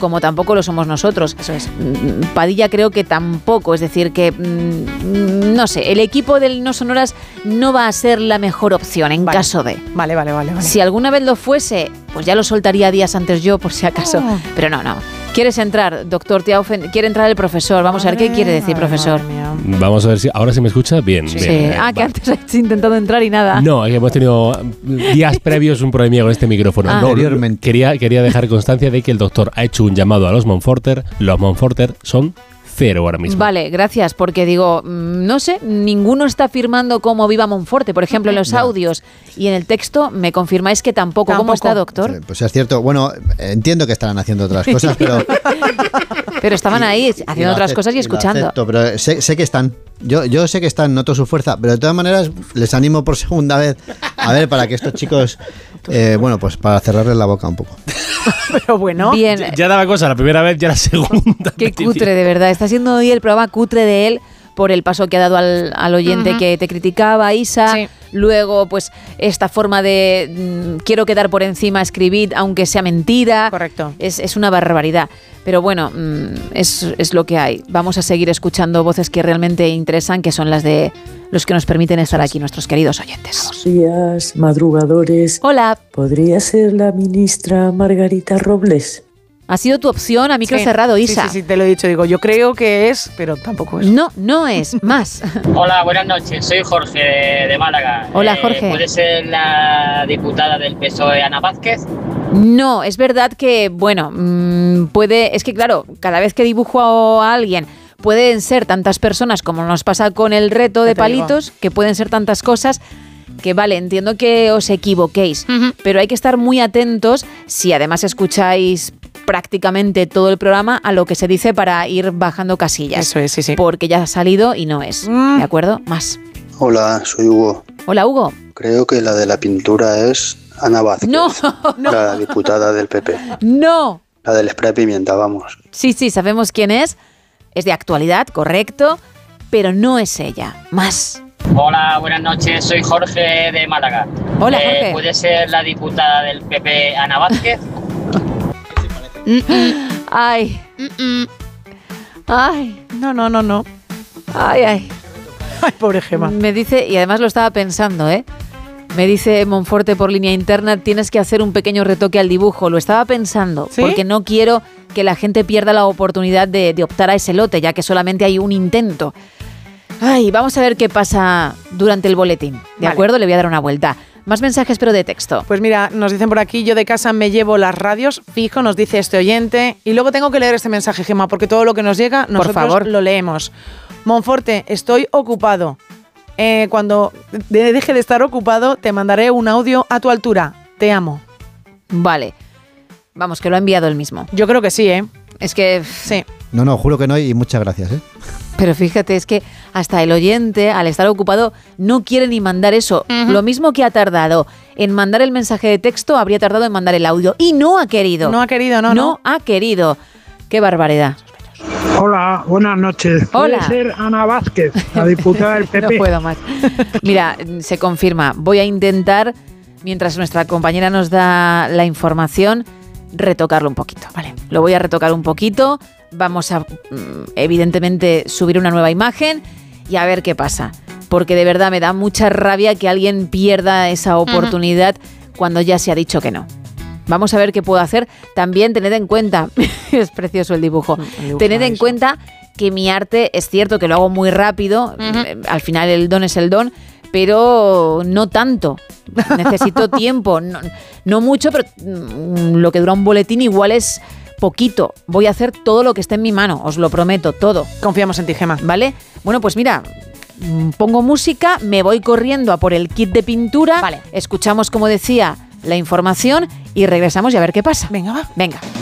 como tampoco lo somos nosotros. Eso es. Padilla creo que tampoco, es decir, que no sé, el equipo del No Sonoras no va a ser la mejor opción en caso de. Vale. Si alguna vez lo fuese, pues ya lo soltaría días antes yo, por si acaso. Pero no. ¿Quieres entrar, doctor Tiaufen? ¿Quiere entrar el profesor? Vamos a ver qué quiere decir, profesor. Vamos a ver si ahora se me escucha bien. Sí. Bien, Que antes has intentado entrar y nada. No, hemos tenido días previos un problemilla con este micrófono. No, quería dejar constancia de que el doctor ha hecho un llamado a los Monforter. Los Monforter son 0 ahora mismo. Vale, gracias, porque digo, no sé, ninguno está firmando como Viva Monforte, por ejemplo, en los audios y en el texto me confirmáis que tampoco. ¿Cómo está, doctor? Sí, pues es cierto. Bueno, entiendo que estarán haciendo otras cosas, pero... Pero estaban ahí haciendo otras cosas y escuchando. Acepto, pero sé que están. Yo sé que están, noto su fuerza, pero de todas maneras les animo por segunda vez a ver, para que estos chicos, pues para cerrarles la boca un poco. Pero bueno, bien. Ya daba cosa la primera vez, ya la segunda. Qué cutre, de verdad. Está siendo hoy el programa cutre de él por el paso que ha dado al oyente que te criticaba, Isa. Sí. Luego, pues, esta forma de quiero quedar por encima, escribid, aunque sea mentira. Correcto. Es una barbaridad. Pero bueno, es lo que hay. Vamos a seguir escuchando voces que realmente interesan, que son las de los que nos permiten estar aquí, nuestros queridos oyentes. Buenos días, madrugadores. Hola. ¿Podría ser la ministra Margarita Robles? Ha sido tu opción a micro cerrado, Isa. Sí, te lo he dicho. Digo, yo creo que es, pero tampoco es. No es. Más. Hola, buenas noches. Soy Jorge de Málaga. Hola, Jorge. ¿Puede ser la diputada del PSOE, Ana Vázquez? No, es verdad que, puede... Es que, claro, cada vez que dibujo a alguien pueden ser tantas personas como nos pasa con el reto de palitos, que pueden ser tantas cosas... Que vale, entiendo que os equivoquéis, pero hay que estar muy atentos si además escucháis prácticamente todo el programa a lo que se dice para ir bajando casillas. Eso es, sí. Porque ya ha salido y no es. ¿De acuerdo? Más. Hola, soy Hugo. Hola, Hugo. Creo que la de la pintura es Ana Vázquez. No. La diputada del PP. No. La del spray pimienta, vamos. Sí, sabemos quién es. Es de actualidad, correcto, pero no es ella. Más. Hola, buenas noches. Soy Jorge de Málaga. Hola, Jorge. ¿Puede ser la diputada del PP, Ana Vázquez? Ay. Ay. No. Ay. Ay, pobre Gema. Me dice, y además lo estaba pensando, me dice Monforte por línea interna, tienes que hacer un pequeño retoque al dibujo. Lo estaba pensando, ¿sí? Porque no quiero que la gente pierda la oportunidad de optar a ese lote, ya que solamente hay un intento. Ay, vamos a ver qué pasa durante el boletín. ¿De acuerdo? Le voy a dar una vuelta. Más mensajes, pero de texto. Pues mira, nos dicen por aquí, yo de casa me llevo las radios, fijo, nos dice este oyente. Y luego tengo que leer este mensaje, Gemma, porque todo lo que nos llega, nosotros por favor, lo leemos. Monforte, estoy ocupado. Cuando deje de estar ocupado, te mandaré un audio a tu altura. Te amo. Vale. Vamos, que lo ha enviado él mismo. Yo creo que sí, Es que... Sí. No, juro que no y muchas gracias, Pero fíjate, es que hasta el oyente, al estar ocupado, no quiere ni mandar eso. Lo mismo que ha tardado en mandar el mensaje de texto, habría tardado en mandar el audio. Y no ha querido. No ha querido. No ha querido. Qué barbaridad. Hola, buenas noches. Hola. ¿Puede ser Ana Vázquez, la diputada del PP? No puedo más. Mira, se confirma. Voy a intentar, mientras nuestra compañera nos da la información, retocarlo un poquito. Vale. Lo voy a retocar un poquito. Vamos a, evidentemente, subir una nueva imagen y a ver qué pasa. Porque de verdad me da mucha rabia que alguien pierda esa oportunidad cuando ya se ha dicho que no. Vamos a ver qué puedo hacer. También tened en cuenta, es precioso el dibujo, tened en cuenta que mi arte, es cierto que lo hago muy rápido, al final el don es el don, pero no tanto. Necesito tiempo, no mucho, pero lo que dura un boletín igual es poquito. Voy a hacer todo lo que esté en mi mano, os lo prometo, todo. Confiamos en ti, Gemma. ¿Vale? Bueno, pues mira, pongo música, me voy corriendo a por el kit de pintura, escuchamos, como decía, la información y regresamos y a ver qué pasa. Venga, va. Venga.